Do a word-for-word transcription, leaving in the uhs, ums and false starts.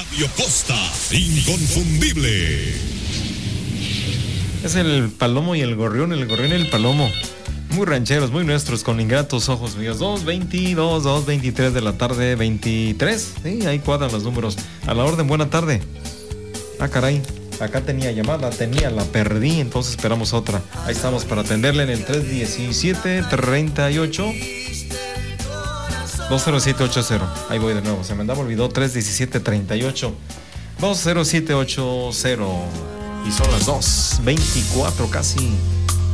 Octavio Costa, inconfundible. Es el Palomo y el Gorrión, el Gorrión y el Palomo. Muy rancheros, muy nuestros, con ingratos ojos míos. dos veintidós, dos veintitrés de la tarde, veintitrés. Sí, ahí cuadran los números. A la orden, buena tarde. Ah, caray. Acá tenía llamada, tenía, la perdí, entonces esperamos otra. Ahí estamos para atenderle en el tres diecisiete, treinta y ocho, dos cero siete ocho cero. Ahí voy de nuevo, se me andaba olvidó, tres diecisiete, treinta y ocho, dos cero siete ocho cero. Y son las dos veinticuatro casi.